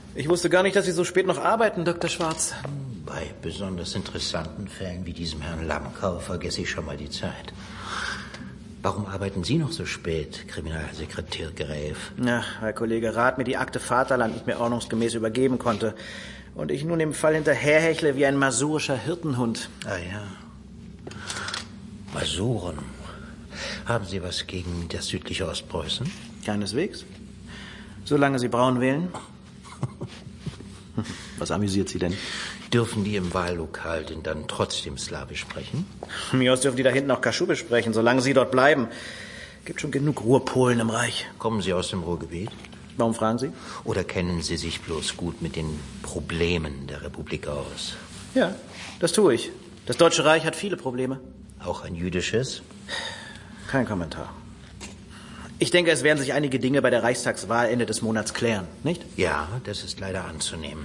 Ich wusste gar nicht, dass Sie so spät noch arbeiten, Dr. Schwarz. Bei besonders interessanten Fällen wie diesem Herrn Lamkau vergesse ich schon mal die Zeit. Warum arbeiten Sie noch so spät, Kriminalsekretär Gräf? Ja, weil Kollege Rath mir die Akte Vaterland nicht mehr ordnungsgemäß übergeben konnte. Und ich nun im Fall hinterherhechle wie ein masurischer Hirtenhund. Ah ja. Masuren. Haben Sie was gegen das südliche Ostpreußen? Keineswegs. Solange Sie Braun wählen. Was amüsiert Sie denn? Dürfen die im Wahllokal denn dann trotzdem Slawisch sprechen? Mir aus dürfen die da hinten auch Kaschubisch sprechen, solange Sie dort bleiben. Gibt schon genug Ruhrpolen im Reich. Kommen Sie aus dem Ruhrgebiet? Warum fragen Sie? Oder kennen Sie sich bloß gut mit den Problemen der Republik aus? Ja, das tue ich. Das Deutsche Reich hat viele Probleme. Auch ein jüdisches? Kein Kommentar. Ich denke, es werden sich einige Dinge bei der Reichstagswahl Ende des Monats klären, nicht? Ja, das ist leider anzunehmen.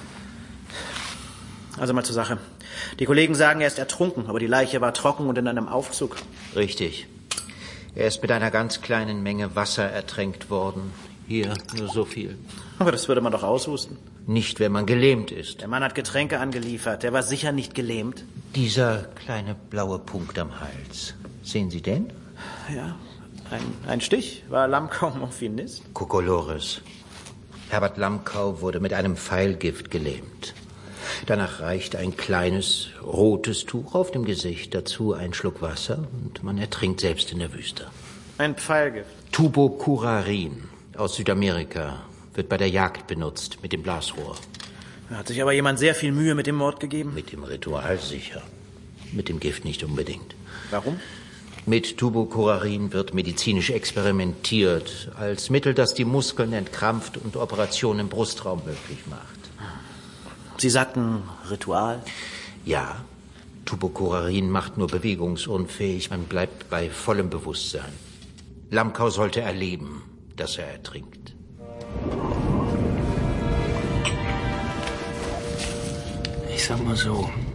Also mal zur Sache. Die Kollegen sagen, er ist ertrunken, aber die Leiche war trocken und in einem Aufzug. Richtig. Er ist mit einer ganz kleinen Menge Wasser ertränkt worden. Hier, nur so viel. Aber das würde man doch aushusten. Nicht, wenn man gelähmt ist. Der Mann hat Getränke angeliefert. Der war sicher nicht gelähmt. Dieser kleine blaue Punkt am Hals. Sehen Sie den? Ja, ein Stich. War Lamkau Morphinist? Kokolores. Herbert Lamkau wurde mit einem Pfeilgift gelähmt. Danach reicht ein kleines, rotes Tuch auf dem Gesicht, dazu ein Schluck Wasser und man ertrinkt selbst in der Wüste. Ein Pfeilgift? Tubocurarin aus Südamerika wird bei der Jagd benutzt, mit dem Blasrohr. Da hat sich aber jemand sehr viel Mühe mit dem Mord gegeben. Mit dem Ritual sicher. Mit dem Gift nicht unbedingt. Warum? Mit Tubocurarin wird medizinisch experimentiert, als Mittel, das die Muskeln entkrampft und Operationen im Brustraum möglich macht. Sie sagten Ritual? Ja, Tubocurarin macht nur bewegungsunfähig, man bleibt bei vollem Bewusstsein. Lamkau sollte erleben, dass er ertrinkt. Ich sag mal so,